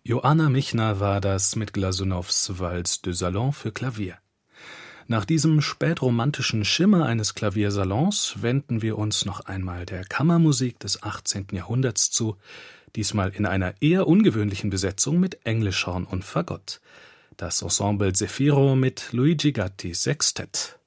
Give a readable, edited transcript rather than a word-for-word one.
Joanna Michner war das mit Glasunows Valse de Salon für Klavier. Nach diesem spätromantischen Schimmer eines Klaviersalons wenden wir uns noch einmal der Kammermusik des 18. Jahrhunderts zu, diesmal in einer eher ungewöhnlichen Besetzung mit Englischhorn und Fagott. Das Ensemble Zefiro mit Luigi Gatti Sextett.